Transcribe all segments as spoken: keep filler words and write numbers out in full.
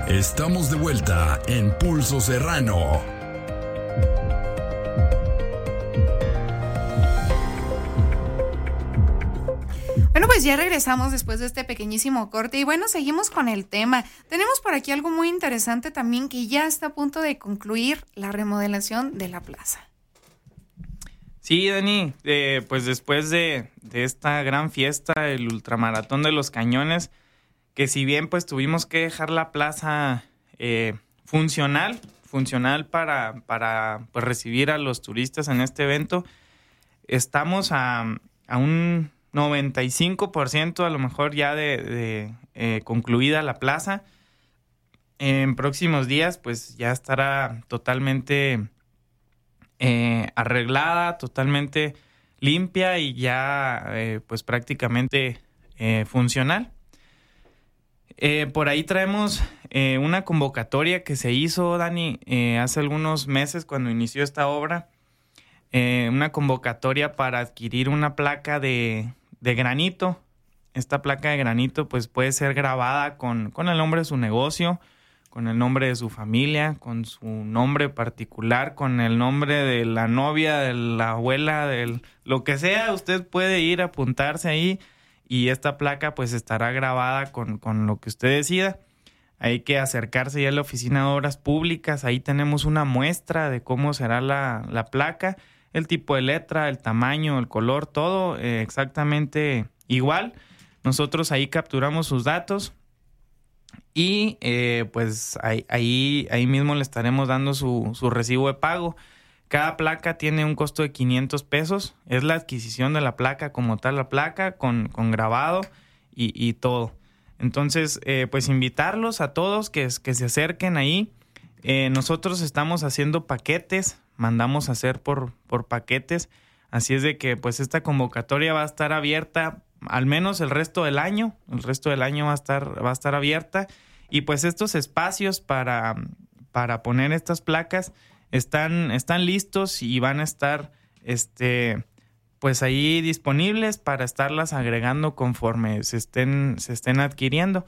Estamos de vuelta en Pulso Serrano. Bueno, pues ya regresamos después de este pequeñísimo corte y bueno, seguimos con el tema. Tenemos por aquí algo muy interesante también que ya está a punto de concluir la remodelación de la plaza. Sí, Dani, eh, pues después de, de esta gran fiesta, el Ultramaratón de los Cañones, que si bien pues tuvimos que dejar la plaza eh, funcional, funcional para, para pues, recibir a los turistas en este evento, estamos a, a un noventa y cinco por ciento a lo mejor ya de, de eh, concluida la plaza. En próximos días pues ya estará totalmente eh, arreglada, totalmente limpia y ya eh, pues prácticamente eh, funcional. Eh, por ahí traemos eh, una convocatoria que se hizo, Dani, eh, hace algunos meses cuando inició esta obra. Eh, una convocatoria para adquirir una placa de, de granito. Esta placa de granito pues puede ser grabada con, con el nombre de su negocio, con el nombre de su familia, con su nombre particular, con el nombre de la novia, de la abuela, de lo que sea. Usted puede ir a apuntarse ahí y esta placa pues estará grabada con, con lo que usted decida. Hay que acercarse ya a la oficina de obras públicas. Ahí tenemos una muestra de cómo será la, la placa. El tipo de letra, el tamaño, el color, todo eh, exactamente igual. Nosotros ahí capturamos sus datos y eh, pues ahí, ahí, ahí mismo le estaremos dando su, su recibo de pago. Cada placa tiene un costo de quinientos pesos. Es la adquisición de la placa como tal, la placa con, con grabado y, y todo. Entonces, eh, pues invitarlos a todos que, que se acerquen ahí. Eh, nosotros estamos haciendo paquetes, mandamos a hacer por, por paquetes, así es de que pues esta convocatoria va a estar abierta al menos el resto del año, el resto del año va a estar, va a estar abierta y pues estos espacios para, para poner estas placas están, están listos y van a estar este, pues ahí disponibles para estarlas agregando conforme se estén, se estén adquiriendo.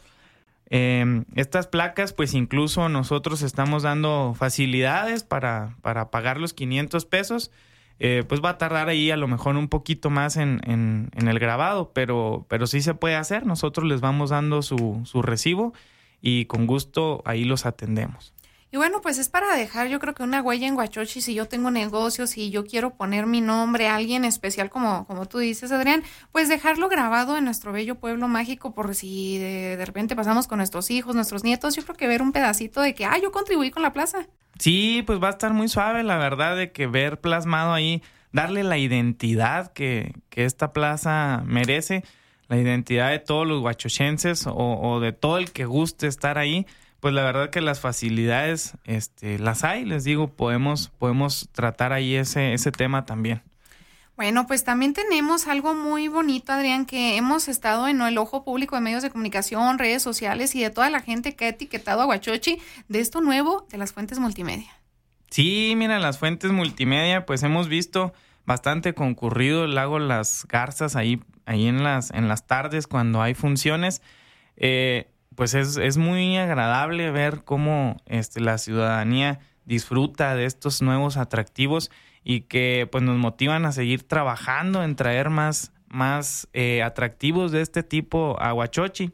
Eh, estas placas, pues incluso nosotros estamos dando facilidades para, para pagar los quinientos pesos. Eh, pues va a tardar ahí a lo mejor un poquito más en, en, en el grabado, pero, pero sí se puede hacer. Nosotros les vamos dando su, su recibo y con gusto ahí los atendemos. Y bueno, pues es para dejar yo creo que una huella en Huachochi. Si yo tengo negocios y yo quiero poner mi nombre a alguien especial como, como tú dices, Adrián, pues dejarlo grabado en nuestro bello pueblo mágico por si de, de repente pasamos con nuestros hijos, nuestros nietos. Yo creo que ver un pedacito de que, ah, yo contribuí con la plaza. Sí, pues va a estar muy suave, la verdad, de que ver plasmado ahí, darle la identidad que, que esta plaza merece, la identidad de todos los huachochenses o, o de todo el que guste estar ahí. Pues la verdad que las facilidades este, las hay, les digo, podemos, podemos tratar ahí ese, ese tema también. Bueno, pues también tenemos algo muy bonito, Adrián, que hemos estado en el ojo público de medios de comunicación, redes sociales y de toda la gente que ha etiquetado a Huachochi de esto nuevo de las fuentes multimedia. Sí, mira, las fuentes multimedia, pues hemos visto bastante concurrido el lago Las Garzas ahí, ahí en las, en las tardes cuando hay funciones. Eh, pues es, es muy agradable ver cómo este, la ciudadanía disfruta de estos nuevos atractivos y que pues nos motivan a seguir trabajando en traer más, más eh, atractivos de este tipo a Huachochi.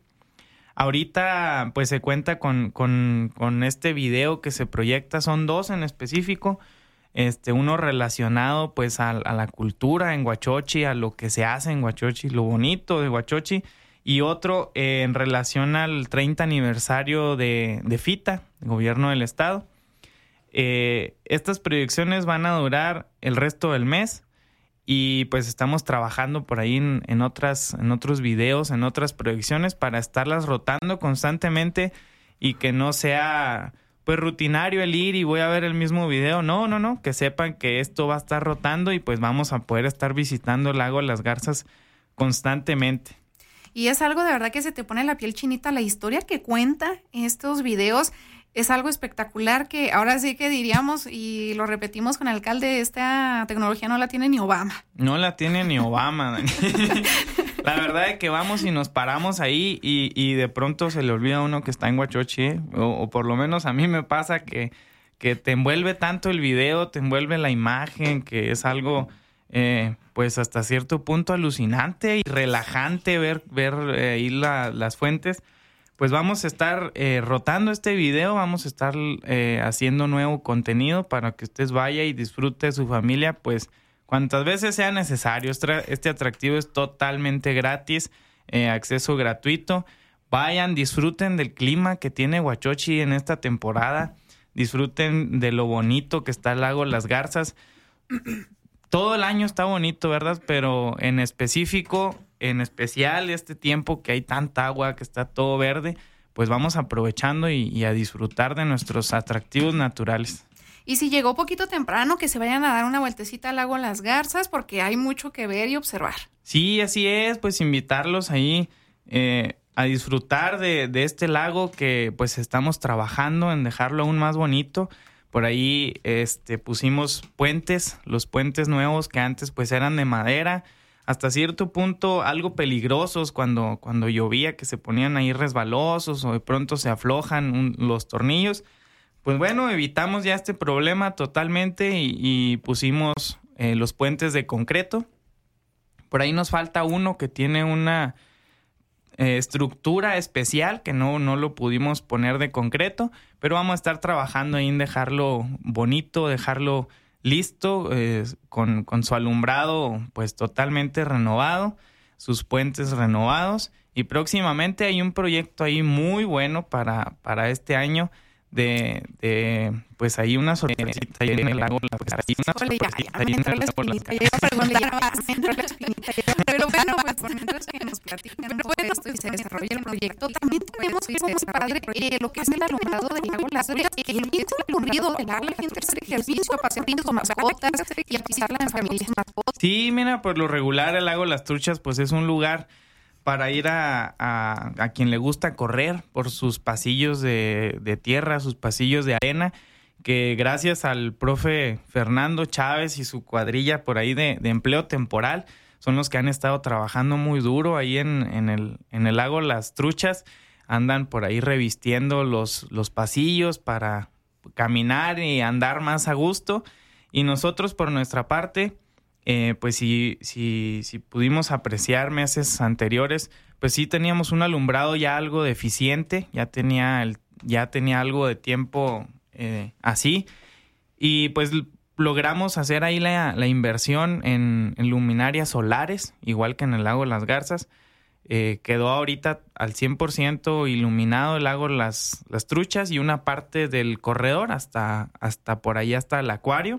Ahorita pues se cuenta con, con, con este video que se proyecta, son dos en específico, este, uno relacionado pues a, a la cultura en Huachochi, a lo que se hace en Huachochi, lo bonito de Huachochi, y otro eh, en relación al treinta aniversario de, de FITA, Gobierno del Estado. Eh, estas proyecciones van a durar el resto del mes y pues estamos trabajando por ahí en, en, otras, en otros videos, en otras proyecciones para estarlas rotando constantemente y que no sea pues rutinario el ir y voy a ver el mismo video. No, no, no, que sepan que esto va a estar rotando y pues vamos a poder estar visitando el lago Las Garzas constantemente. Y es algo de verdad que se te pone la piel chinita. La historia que cuenta estos videos es algo espectacular que ahora sí que diríamos y lo repetimos con el alcalde, esta tecnología no la tiene ni Obama. No la tiene ni Obama, Dani. La verdad es que vamos y nos paramos ahí y, y de pronto se le olvida a uno que está en Huachochi, ¿eh? o, o por lo menos a mí me pasa que, que te envuelve tanto el video, te envuelve la imagen, que es algo eh, pues hasta cierto punto alucinante y relajante ver, ver eh, ahí la, las fuentes. Pues vamos a estar eh, rotando este video, vamos a estar eh, haciendo nuevo contenido para que usted vaya y disfrute de su familia, pues cuantas veces sea necesario. Este, este atractivo es totalmente gratis, eh, acceso gratuito. Vayan, disfruten del clima que tiene Huachochi en esta temporada, disfruten de lo bonito que está el lago Las Garzas. Todo el año está bonito, ¿verdad? Pero en específico... En especial este tiempo que hay tanta agua, que está todo verde, pues vamos aprovechando y, y a disfrutar de nuestros atractivos naturales. Y si llegó poquito temprano, que se vayan a dar una vueltecita al lago Las Garzas, porque hay mucho que ver y observar. Sí, así es, pues invitarlos ahí eh, a disfrutar de, de este lago que pues estamos trabajando en dejarlo aún más bonito. Por ahí este, pusimos puentes, los puentes nuevos que antes pues eran de madera, hasta cierto punto algo peligrosos cuando, cuando llovía, que se ponían ahí resbalosos o de pronto se aflojan un, los tornillos. Pues bueno, evitamos ya este problema totalmente y, y pusimos eh, los puentes de concreto. Por ahí nos falta uno que tiene una eh, estructura especial que no, no lo pudimos poner de concreto, pero vamos a estar trabajando ahí en dejarlo bonito, dejarlo listo, eh, con, con su alumbrado pues totalmente renovado, sus puentes renovados, y próximamente hay un proyecto ahí muy bueno para, para este año de, de pues ahí una sorpresita ahí en el lago. Pero bueno, pues por mientras que nos platican todo esto y se desarrolla el proyecto, también tenemos que padre eh, lo que es el alumbrado del lago Las Garzas, que lo que es el alumbrado del lago, la gente hace ejercicio, a pasear con mascotas y a pisarla en familias. Sí, mira, por lo regular el lago Las Truchas pues es un lugar para ir a, a, a quien le gusta correr por sus pasillos de, de tierra, sus pasillos de arena, que gracias al profe Fernando Chávez y su cuadrilla por ahí de, de empleo temporal, son los que han estado trabajando muy duro ahí en, en, el, en el lago Las Truchas. Andan por ahí revistiendo los, los pasillos para caminar y andar más a gusto. Y nosotros por nuestra parte... Eh, pues si, si, si pudimos apreciar meses anteriores, pues sí teníamos un alumbrado ya algo deficiente, ya tenía, el, ya tenía algo de tiempo eh, así, y pues logramos hacer ahí la, la inversión en, en luminarias solares, igual que en el lago Las Garzas. Eh, quedó ahorita al cien por ciento iluminado el lago Las, Las Truchas y una parte del corredor hasta, hasta por ahí, hasta el acuario,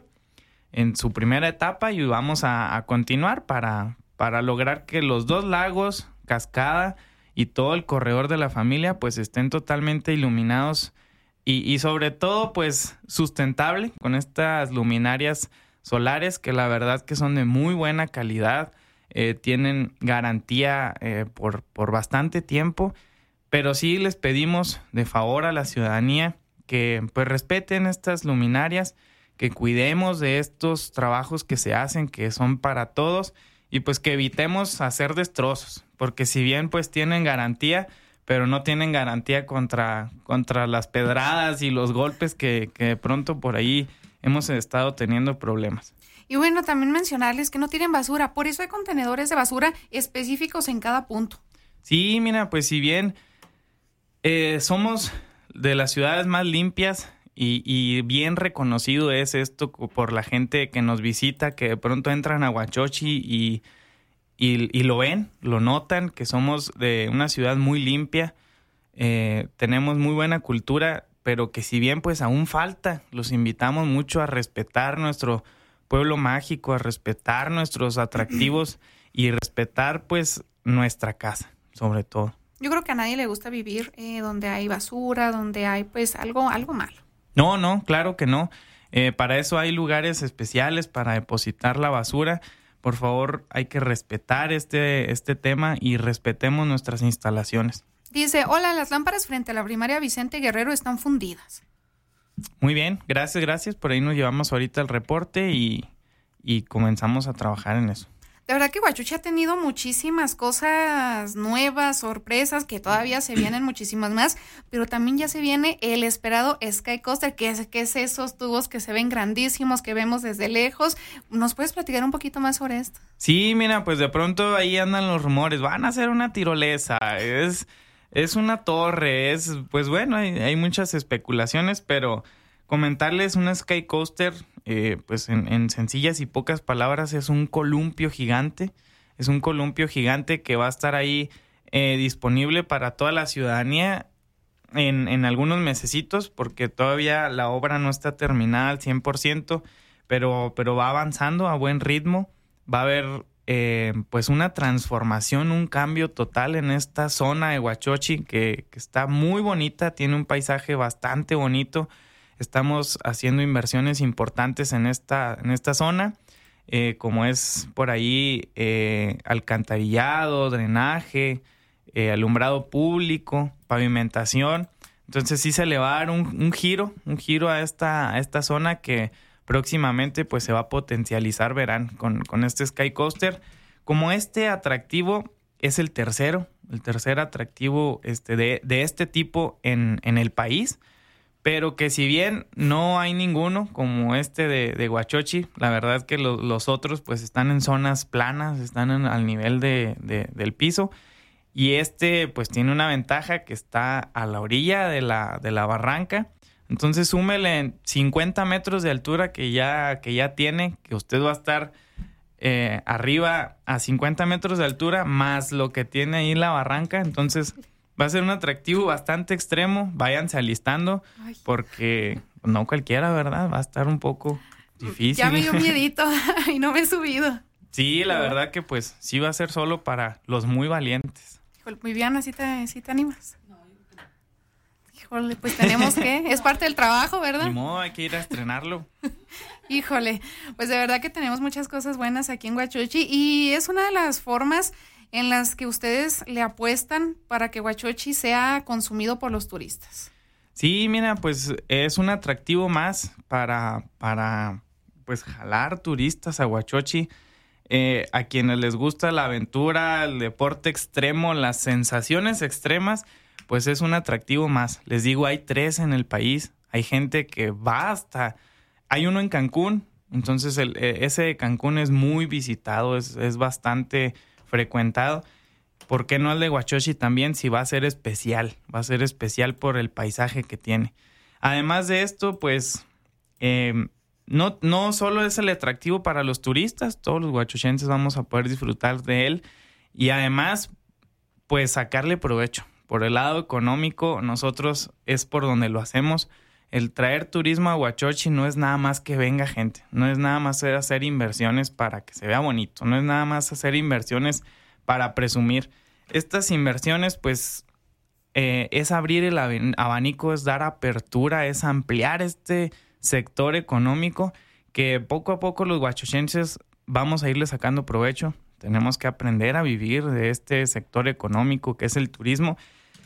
en su primera etapa, y vamos a, a continuar para, para lograr que los dos lagos, Cascada y todo el corredor de la familia pues estén totalmente iluminados y, y sobre todo pues sustentable con estas luminarias solares que la verdad que son de muy buena calidad, eh, tienen garantía eh, por, por bastante tiempo, pero sí les pedimos de favor a la ciudadanía que pues respeten estas luminarias, que cuidemos de estos trabajos que se hacen, que son para todos, y pues que evitemos hacer destrozos, porque si bien pues tienen garantía, pero no tienen garantía contra, contra las pedradas y los golpes que, que de pronto por ahí hemos estado teniendo problemas. Y bueno, también mencionarles que no tiren basura, por eso hay contenedores de basura específicos en cada punto. Sí, mira, pues si bien eh, somos de las ciudades más limpias, Y, y bien reconocido es esto por la gente que nos visita, que de pronto entran a Huachochi y, y, y lo ven, lo notan, que somos de una ciudad muy limpia, eh, tenemos muy buena cultura, pero que si bien pues aún falta, los invitamos mucho a respetar nuestro pueblo mágico, a respetar nuestros atractivos y respetar pues nuestra casa, sobre todo. Yo creo que a nadie le gusta vivir eh, donde hay basura, donde hay pues algo, algo malo. No, no, claro que no. Eh, para eso hay lugares especiales para depositar la basura. Por favor, hay que respetar este, este tema y respetemos nuestras instalaciones. Dice, hola, las lámparas frente a la primaria Vicente Guerrero están fundidas. Muy bien, gracias, gracias. Por ahí nos llevamos ahorita el reporte y, y comenzamos a trabajar en eso. De verdad que Huachochi ha tenido muchísimas cosas nuevas, sorpresas, que todavía se vienen muchísimas más, pero también ya se viene el esperado Sky Coaster, que es, que es esos tubos que se ven grandísimos, que vemos desde lejos. ¿Nos puedes platicar un poquito más sobre esto? Sí, mira, pues de pronto ahí andan los rumores, van a hacer una tirolesa, es, es una torre, es, pues bueno, hay, hay muchas especulaciones, pero comentarles un Sky Coaster, eh, pues en, en sencillas y pocas palabras, es un columpio gigante. Es un columpio gigante que va a estar ahí eh, disponible para toda la ciudadanía en, en algunos mesecitos, porque todavía la obra no está terminada al cien por ciento, pero, pero va avanzando a buen ritmo. Va a haber eh, pues una transformación, un cambio total en esta zona de Huachochi que, que está muy bonita, tiene un paisaje bastante bonito. Estamos haciendo inversiones importantes en esta, en esta zona, eh, como es por ahí eh, alcantarillado, drenaje, eh, alumbrado público, pavimentación. Entonces sí se le va a dar un, un giro, un giro a esta, a esta zona que próximamente pues se va a potencializar, verán, con, con este Sky Coaster. Como este atractivo es el tercero, el tercer atractivo este, de, de este tipo en, en el país, pero que si bien no hay ninguno como este de, de Huachochi, la verdad es que lo, los otros pues están en zonas planas, están en, al nivel de, de, del piso, y este pues tiene una ventaja que está a la orilla de la, de la barranca. Entonces súmele cincuenta metros de altura que ya, que ya tiene, que usted va a estar eh, arriba a cincuenta metros de altura, más lo que tiene ahí la barranca. Entonces va a ser un atractivo bastante extremo. Váyanse alistando, porque no cualquiera, ¿verdad? Va a estar un poco difícil. Ya me dio miedito y no me he subido. Sí, la verdad que pues sí va a ser solo para los muy valientes. Híjole, muy bien, ¿sí te, sí te animas? Híjole, pues tenemos que, es parte del trabajo, ¿verdad? Ni modo, hay que ir a estrenarlo. Híjole, pues de verdad que tenemos muchas cosas buenas aquí en Huachochi, y es una de las formas en las que ustedes le apuestan para que Huachochi sea consumido por los turistas. Sí, mira, pues es un atractivo más para, para pues jalar turistas a Huachochi, eh, a quienes les gusta la aventura, el deporte extremo, las sensaciones extremas. Pues es un atractivo más. Les digo, hay tres en el país. Hay gente que va hasta... Hay uno en Cancún. Entonces, el, ese de Cancún es muy visitado, es, es bastante frecuentado. ¿Por qué no el de Huachochi también? Si va a ser especial. Va a ser especial por el paisaje que tiene. Además de esto, pues... Eh, no, no solo es el atractivo para los turistas. Todos los huachochenses vamos a poder disfrutar de él. Y además, pues sacarle provecho. Por el lado económico, nosotros es por donde lo hacemos. El traer turismo a Huachochi no es nada más que venga gente. No es nada más hacer inversiones para que se vea bonito. No es nada más hacer inversiones para presumir. Estas inversiones, pues, eh, es abrir el abanico, es dar apertura, es ampliar este sector económico que poco a poco los huachochenses vamos a irle sacando provecho. Tenemos que aprender a vivir de este sector económico que es el turismo.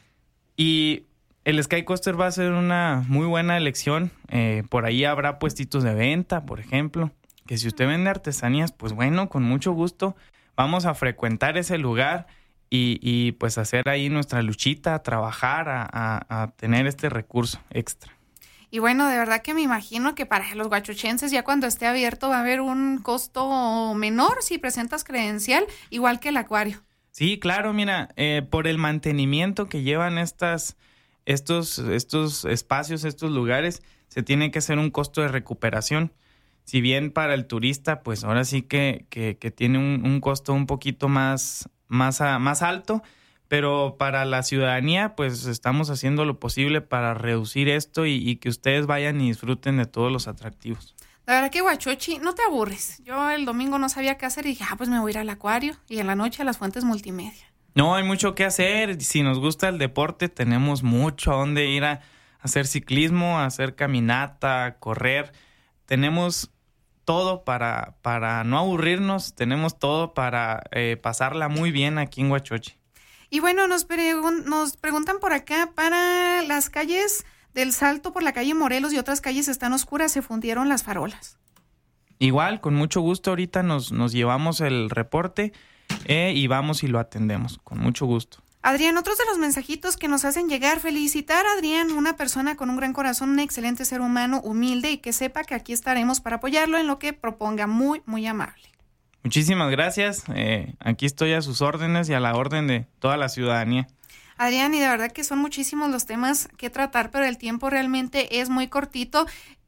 Y el Sky Coaster va a ser una muy buena elección. Eh, por ahí habrá puestitos de venta, por ejemplo. Que si usted vende artesanías, pues bueno, con mucho gusto vamos a frecuentar ese lugar y, y pues hacer ahí nuestra luchita, a trabajar, a, a, a tener este recurso extra. Y bueno, de verdad que me imagino que para los huachochenses ya cuando esté abierto va a haber un costo menor si presentas credencial, igual que el acuario. Sí, claro, mira, eh, por el mantenimiento que llevan estas, estos, estos espacios, estos lugares, se tiene que hacer un costo de recuperación. Si bien para el turista, pues ahora sí que, que, que tiene un, un costo un poquito más, más, a, más alto, pero para la ciudadanía, pues estamos haciendo lo posible para reducir esto y, y que ustedes vayan y disfruten de todos los atractivos. La verdad que Huachochi, no te aburres. Yo el domingo no sabía qué hacer y dije, ah, pues me voy a ir al acuario y en la noche a las fuentes multimedia. No, hay mucho que hacer. Si nos gusta el deporte, tenemos mucho a dónde ir a hacer ciclismo, a hacer caminata, a correr. Tenemos todo para, para no aburrirnos, tenemos todo para eh, pasarla muy bien aquí en Huachochi. Y bueno, nos, pregun- nos preguntan por acá, para las calles del Salto por la calle Morelos y otras calles están oscuras, se fundieron las farolas. igual, con mucho gusto, ahorita nos, nos llevamos el reporte eh, y vamos y lo atendemos, con mucho gusto. Adrián, otros de los mensajitos que nos hacen llegar, felicitar a Adrián, una persona con un gran corazón, un excelente ser humano, humilde, y que sepa que aquí estaremos para apoyarlo en lo que proponga. Muy, muy amable. Muchísimas gracias. Eh, aquí estoy a sus órdenes y a la orden de toda la ciudadanía. Adrián, y de verdad que son muchísimos los temas que tratar, pero el tiempo realmente es muy cortito.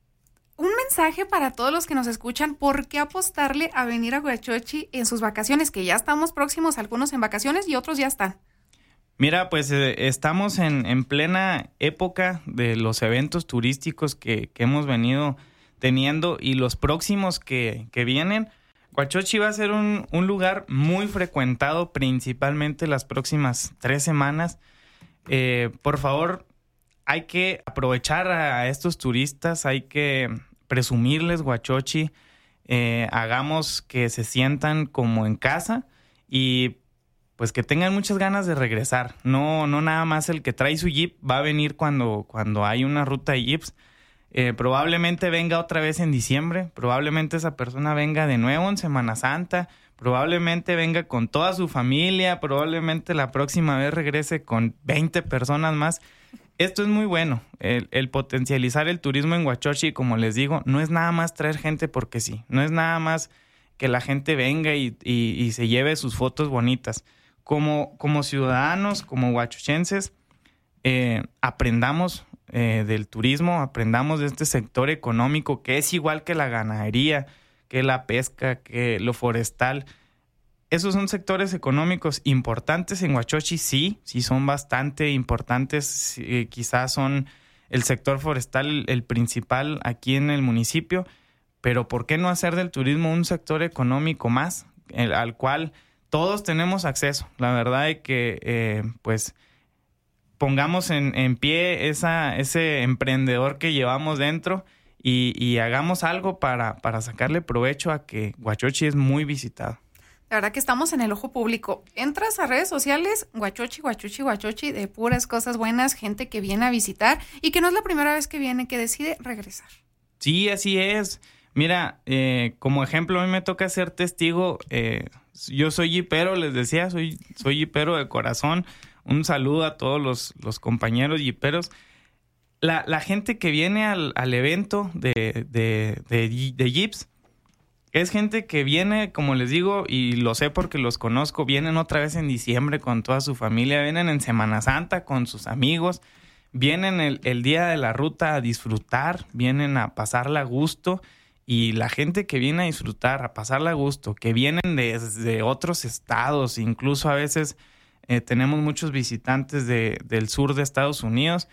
Un mensaje para todos los que nos escuchan: ¿por qué apostarle a venir a Huachochi en sus vacaciones? Que ya estamos próximos, algunos en vacaciones y otros ya están. Mira, pues eh, estamos en, en plena época de los eventos turísticos que, que hemos venido teniendo y los próximos que, que vienen. Huachochi va a ser un, un lugar muy frecuentado, principalmente las próximas tres semanas. Eh, por favor, hay que aprovechar a estos turistas, hay que presumirles Huachochi, eh, hagamos que se sientan como en casa y pues que tengan muchas ganas de regresar. No, no nada más el que trae su jeep va a venir cuando, cuando hay una ruta de jeeps. Eh, probablemente venga otra vez en diciembre, probablemente esa persona venga de nuevo en Semana Santa, probablemente venga con toda su familia, probablemente la próxima vez regrese con veinte personas más. Esto es muy bueno, el, el potencializar el turismo en Huachochi, como les digo, no es nada más traer gente porque sí, no es nada más que la gente venga y, y, y se lleve sus fotos bonitas. Como, como ciudadanos, como huachochenses, eh, aprendamos eh, del turismo, aprendamos de este sector económico que es igual que la ganadería, que la pesca, que lo forestal. Esos son sectores económicos importantes en Huachochi, sí, sí son bastante importantes, eh, quizás son el sector forestal el, el principal aquí en el municipio, pero ¿por qué no hacer del turismo un sector económico más, el, al cual todos tenemos acceso? La verdad es que eh, pues pongamos en, en pie esa, ese emprendedor que llevamos dentro y, y hagamos algo para, para sacarle provecho a que Huachochi es muy visitado. La verdad que estamos en el ojo público. Entras a redes sociales, Huachochi, Huachochi, Huachochi, de puras cosas buenas, gente que viene a visitar y que no es la primera vez que viene, que decide regresar. Sí, así es. Mira, eh, como ejemplo, a mí me toca ser testigo. Eh, yo soy jipero, les decía, soy, soy jipero de corazón. Un saludo a todos los, los compañeros jiperos. La, la gente que viene al, al evento de, de, de, de Jeeps es gente que viene, como les digo, y lo sé porque los conozco, vienen otra vez en diciembre con toda su familia, vienen en Semana Santa con sus amigos, vienen el, el día de la ruta a disfrutar, vienen a pasarla a gusto. Y la gente que viene a disfrutar, a pasarla a gusto, que vienen desde otros estados, incluso a veces eh, tenemos muchos visitantes de, del sur de Estados Unidos,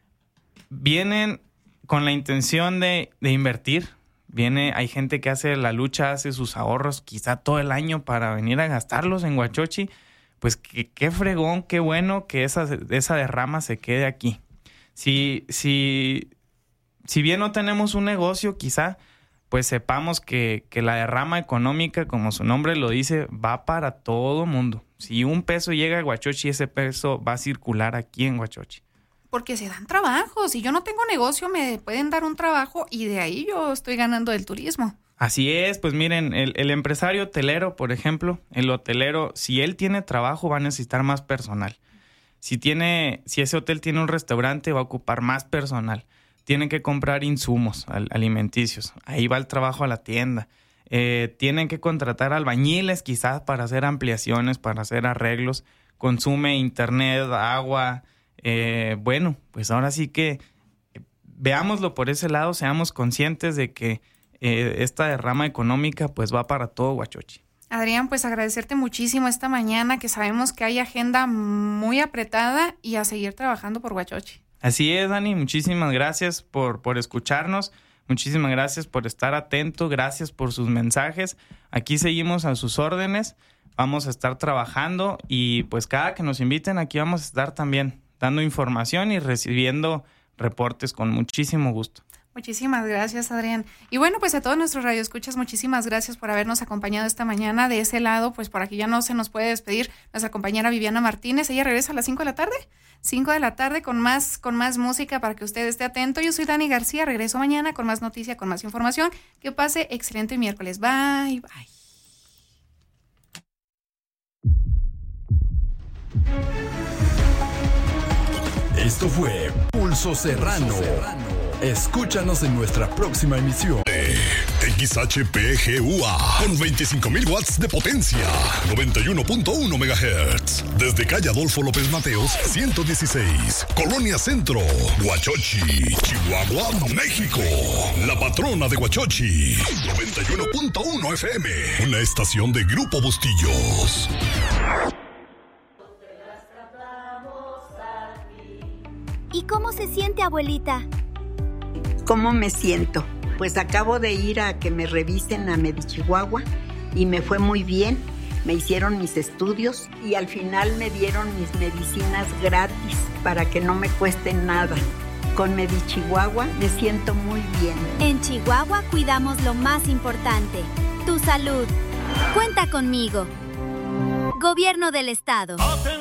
vienen con la intención de, de invertir. Viene, hay gente que hace la lucha, hace sus ahorros quizá todo el año para venir a gastarlos en Huachochi. Pues qué, qué fregón, qué bueno que esa, esa derrama se quede aquí. Si, si, si bien no tenemos un negocio, quizá pues sepamos que, que la derrama económica, como su nombre lo dice, va para todo mundo. Si un peso llega a Huachochi, ese peso va a circular aquí en Huachochi. Porque se dan trabajos. Si yo no tengo negocio, me pueden dar un trabajo y de ahí yo estoy ganando del turismo. Así es, pues miren, el, el empresario hotelero, por ejemplo, el hotelero, si él tiene trabajo, va a necesitar más personal. Si tiene, si ese hotel tiene un restaurante, va a ocupar más personal. Tienen que comprar insumos alimenticios. Ahí va el trabajo a la tienda. Eh, tienen que contratar albañiles quizás para hacer ampliaciones, para hacer arreglos. Consume internet, agua. Eh, bueno, pues ahora sí que eh, veámoslo por ese lado, seamos conscientes de que eh, esta derrama económica pues va para todo Huachochi. Adrián, pues agradecerte muchísimo esta mañana, que sabemos que hay agenda muy apretada, y a seguir trabajando por Huachochi. Así es, Dani, muchísimas gracias por, por escucharnos, muchísimas gracias por estar atento, gracias por sus mensajes. Aquí seguimos a sus órdenes, vamos a estar trabajando y pues cada que nos inviten aquí vamos a estar también dando información y recibiendo reportes con muchísimo gusto. Muchísimas gracias, Adrián. Y bueno, pues a todos nuestros radioescuchas, muchísimas gracias por habernos acompañado esta mañana. De ese lado, pues por aquí ya no se nos puede despedir nuestra compañera Viviana Martínez. Ella regresa a las cinco de la tarde. cinco de la tarde con más, con más música para que usted esté atento. Yo soy Dani García, regreso mañana con más noticia, con más información. Que pase excelente miércoles. Bye, bye. Esto fue Pulso Serrano. Escúchanos en nuestra próxima emisión. X H P G U A con veinticinco mil watts de potencia, noventa y uno punto uno megahertz. Desde calle Adolfo López Mateos, ciento dieciséis, Colonia Centro, Huachochi, Chihuahua, México. La patrona de Huachochi, noventa y uno punto uno F M. Una estación de Grupo Bustillos. ¿Y cómo se siente, abuelita? ¿Cómo me siento? Pues acabo de ir a que me revisen a Medichihuahua y me fue muy bien. Me hicieron mis estudios y al final me dieron mis medicinas gratis para que no me cueste nada. Con Medichihuahua me siento muy bien. En Chihuahua cuidamos lo más importante, tu salud. Cuenta conmigo. Gobierno del Estado.